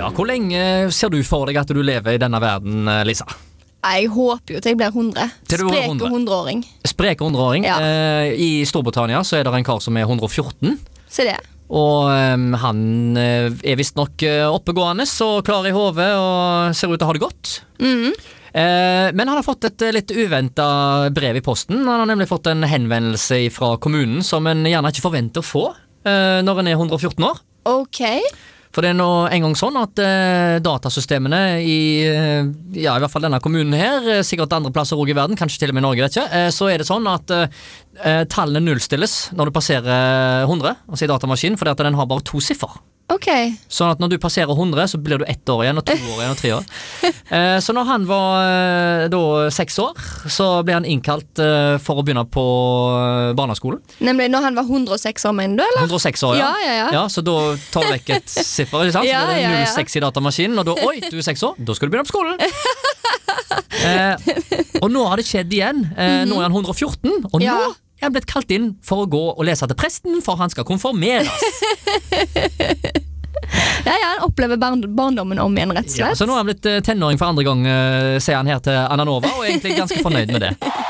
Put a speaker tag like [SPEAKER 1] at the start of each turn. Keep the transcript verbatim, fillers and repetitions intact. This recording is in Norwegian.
[SPEAKER 1] Ja, hvor lenge ser du for deg at du lever i denne verden, Lisa?
[SPEAKER 2] Jeg håper jo til jeg blir hundre.
[SPEAKER 1] Til du blir
[SPEAKER 2] Sprek
[SPEAKER 1] hundre.
[SPEAKER 2] og hundreåring.
[SPEAKER 1] Sprek hundreåring.
[SPEAKER 2] Ja.
[SPEAKER 1] Eh, I Storbritannia så er det en kar som er hundre og fjorten.
[SPEAKER 2] Se det.
[SPEAKER 1] Og um, han uh, er visst nok uh, oppegående og klar i hodet og ser ut til å ha det godt.
[SPEAKER 2] Mhm.
[SPEAKER 1] Eh, men han har fått et litt uventet brev i posten. Han har nemlig fått en henvendelse fra kommunen som en gjerne ikke forventer å få eh, når en er hundre og fjorten år.
[SPEAKER 2] Ok.
[SPEAKER 1] For det er nå en gang sånn at eh, datasystemene i, eh, ja, i hvert fall denne kommunen her, eh, sikkert andre plasser også i verden, kanskje til og med i Norge, vet ikke, eh, så er det sånn at eh, tallene nullstilles når du passerer hundre, altså i datamaskinen, fordi at den har bare to siffer.
[SPEAKER 2] Ok.
[SPEAKER 1] Sånn at når du passerer hundre, så blir du ett år igjen, og to år igjen, og tre år. Eh, så når han var eh, da seks år, så ble han innkalt eh, for å begynne på eh, barneskolen.
[SPEAKER 2] Nemlig når han var hundre og seks år, mener du, eller?
[SPEAKER 1] hundre og seks år, ja.
[SPEAKER 2] Ja, ja, ja.
[SPEAKER 1] Ja, så da tar du vekk et siffer, ikke sant?
[SPEAKER 2] Ja,
[SPEAKER 1] Så det er
[SPEAKER 2] ja, ja.
[SPEAKER 1] null seks i datamaskinen, og da, oi, du er seks år, da skal du begynne på skolen. eh, og nå har det skjedd igjen. Eh, nå er han hundre og fjorten, og
[SPEAKER 2] Ja.
[SPEAKER 1] nå er han blitt kalt inn for å gå og lese til presten, for han skal konformeres.
[SPEAKER 2] Ja, ja, han opplever barn barndommen om igjen, rett og
[SPEAKER 1] Ja,
[SPEAKER 2] slett.
[SPEAKER 1] så nå er han blitt eh, tenåring for andre gang, eh, sier han her til Anna Nova, og er egentlig ganske fornøyd med det.